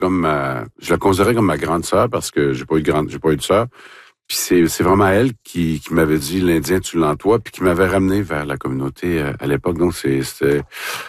je la considérais comme ma grande sœur parce que j'ai pas eu de sœur. Puis c'est vraiment elle qui m'avait dit l'Indien tu l'entoies, puis qui m'avait ramené vers la communauté à l'époque. Donc c'était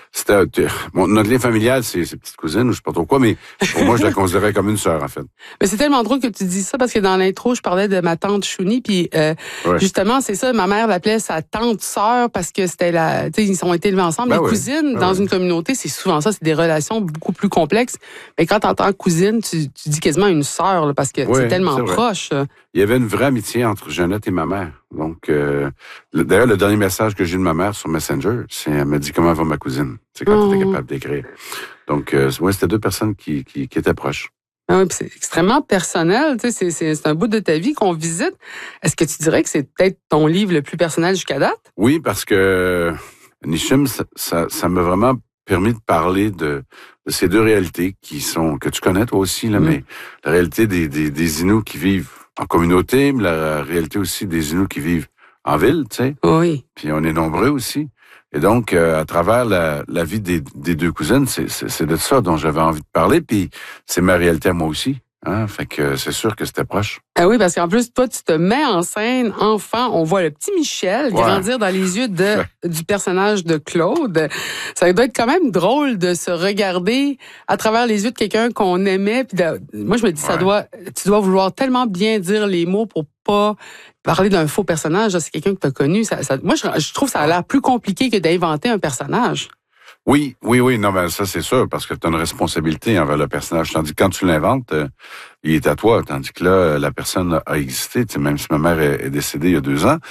notre lien familial, c'est ses petites cousines ou je sais pas trop quoi, mais pour moi je la considérais comme une sœur en fait. Mais c'est tellement drôle que tu dis ça parce que dans l'intro je parlais de ma tante Chouni, puis justement c'est ça, ma mère l'appelait sa tante sœur parce que c'était tu sais ils ont été élevés ensemble. Les cousines dans une communauté c'est souvent ça, c'est des relations beaucoup plus complexes. Mais quand t'entends cousine, tu dis quasiment une sœur là, parce que c'est tellement proche. Il y avait une vraie amitié entre Jeannette et ma mère. Donc, d'ailleurs, le dernier message que j'ai de ma mère sur Messenger, elle m'a dit comment va ma cousine. C'est quand tu étais capable d'écrire. Donc, c'était deux personnes qui étaient proches. Ah oui, puis c'est extrêmement personnel. Tu sais, c'est un bout de ta vie qu'on visite. Est-ce que tu dirais que c'est peut-être ton livre le plus personnel jusqu'à date? Oui, parce que Nissim, ça m'a vraiment permis de parler de ces deux réalités que tu connais toi aussi, là, mais la réalité des Inuits qui vivent en communauté, mais la réalité aussi des Inuits qui vivent en ville, tu sais. Oui. Puis on est nombreux aussi. Et donc, à travers la vie des deux cousines, c'est de ça dont j'avais envie de parler. Puis c'est ma réalité à moi aussi. Hein? Fait que c'est sûr que c'était proche. Ah oui, parce qu'en plus, toi, tu te mets en scène enfant. On voit le petit Michel grandir dans les yeux du personnage de Claude. Ça doit être quand même drôle de se regarder à travers les yeux de quelqu'un qu'on aimait. Puis moi, je me dis, tu dois vouloir tellement bien dire les mots pour pas parler d'un faux personnage. C'est quelqu'un que tu as connu. Moi, je trouve que ça a l'air plus compliqué que d'inventer un personnage. Oui. Non, ben ça, c'est sûr, parce que tu as une responsabilité envers le personnage. Tandis que quand tu l'inventes, il est à toi. Tandis que là, la personne a existé. Tu sais, même si ma mère est décédée il y a 2 ans,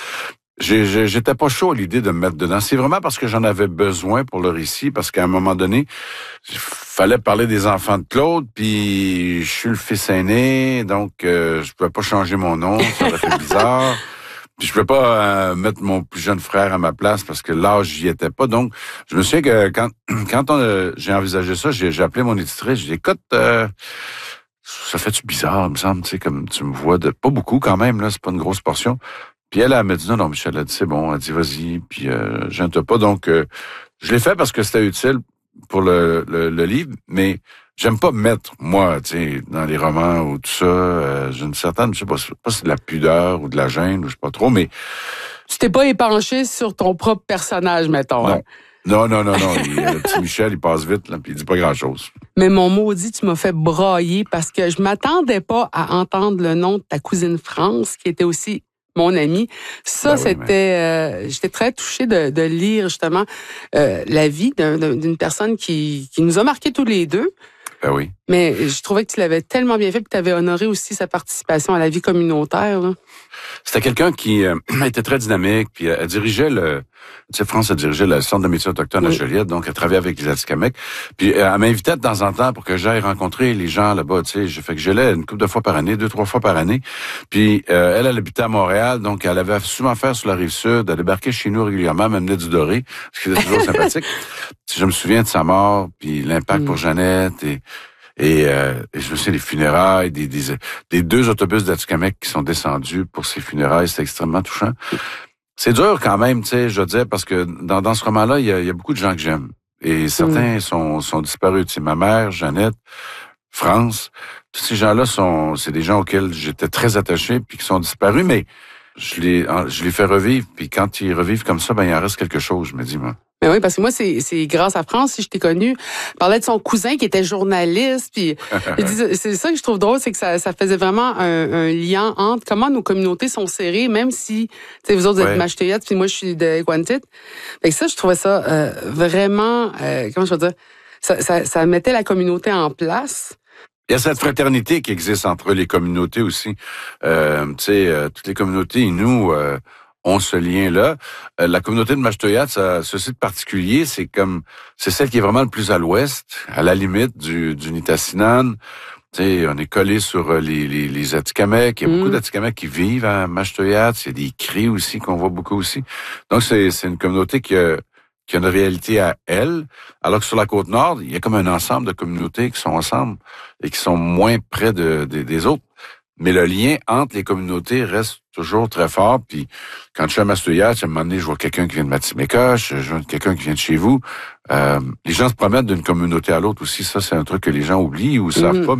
j'étais pas chaud à l'idée de me mettre dedans. C'est vraiment parce que j'en avais besoin pour le récit, parce qu'à un moment donné, il fallait parler des enfants de Claude, puis je suis le fils aîné, donc je pouvais pas changer mon nom, ça aurait fait bizarre. Puis je pouvais pas mettre mon plus jeune frère à ma place parce que l'âge j'y était pas. Donc, je me souviens que quand j'ai envisagé ça, j'ai appelé mon éditrice, j'ai dit écoute, ça fait-tu bizarre, il me semble, tu sais, comme tu me vois pas beaucoup quand même, là, c'est pas une grosse portion. Puis elle m'a dit non, Michel, elle a dit c'est bon, elle a dit vas-y, puis j'aime pas. Donc je l'ai fait parce que c'était utile pour le livre, mais j'aime pas me mettre, moi, tu sais, dans les romans ou tout ça, j'ai une certaine, je sais pas si c'est de la pudeur ou de la gêne ou je sais pas trop, mais... Tu t'es pas épanché sur ton propre personnage, mettons. Non. Hein? Non. Le petit Michel, il passe vite, là, puis il dit pas grand-chose. Mais mon maudit, tu m'as fait brailler parce que je m'attendais pas à entendre le nom de ta cousine France, qui était aussi mon amie. Ça, j'étais très touchée de lire justement la vie d'une personne qui nous a marqués tous les deux. Ben oui. Mais je trouvais que tu l'avais tellement bien fait, puis tu avais honoré aussi sa participation à la vie communautaire. Là. C'était quelqu'un qui était très dynamique, puis elle dirigeait tu sais, France a dirigé le Centre de métiers autochtones à Joliette, donc elle travaillait avec les Atikamekw. Puis elle m'invitait de temps en temps pour que j'aille rencontrer les gens là-bas, tu sais. Fait que j'allais une couple de fois par année, 2-3 fois par année. Puis elle habitait à Montréal, donc elle avait souvent affaire sur la Rive-Sud, elle débarquait chez nous régulièrement, elle m'amenait du doré, ce qui était toujours sympathique. Je me souviens de sa mort, puis l'impact pour Jeannette, et je me souviens des funérailles, des 2 autobus d'Atikamekw qui sont descendus pour ces funérailles, c'était extrêmement touchant. C'est dur quand même, tu sais, je disais, parce que dans ce roman-là, il y a beaucoup de gens que j'aime. Et certains sont disparus. Tu sais, ma mère, Jeannette, France, tous ces gens-là c'est des gens auxquels j'étais très attaché puis qui sont disparus, mais je les fais revivre. Puis quand ils revivent comme ça, ben il en reste quelque chose, je me dis, moi. Mais oui, parce que moi, c'est grâce à France, si je t'ai connu, parlait de son cousin qui était journaliste, puis c'est ça que je trouve drôle, c'est que ça faisait vraiment un lien entre comment nos communautés sont serrées, même si, tu sais, vous autres, vous êtes Mashteuiat, puis moi, je suis de Gwantit. Fait que ça, je trouvais ça vraiment, comment je veux dire, ça mettait la communauté en place. Il y a cette fraternité qui existe entre les communautés aussi. Tu sais, toutes les communautés, nous... ont ce lien-là. La communauté de Mashteuiat, ceci de particulier, c'est celle qui est vraiment le plus à l'ouest, à la limite du Nitassinan. Tu sais, on est collé sur les Atikamekw. Il y a beaucoup d'Atikamekw qui vivent à Mashteuiat. Il y a des cris aussi qu'on voit beaucoup aussi. Donc, c'est une communauté qui a une réalité à elle, alors que sur la Côte-Nord, il y a comme un ensemble de communautés qui sont ensemble et qui sont moins près des autres. Mais le lien entre les communautés reste toujours très fort. Puis quand je suis à Mashteuiat, à un moment donné, je vois quelqu'un qui vient de Matimeka, je vois quelqu'un qui vient de chez vous. Les gens se promènent d'une communauté à l'autre aussi. Ça, c'est un truc que les gens oublient ou savent pas.